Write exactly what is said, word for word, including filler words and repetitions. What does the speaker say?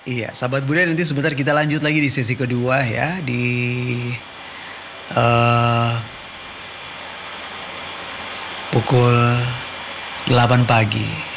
Iya, sahabat budaya, nanti sebentar kita lanjut lagi di sesi kedua ya, di uh, pukul delapan pagi.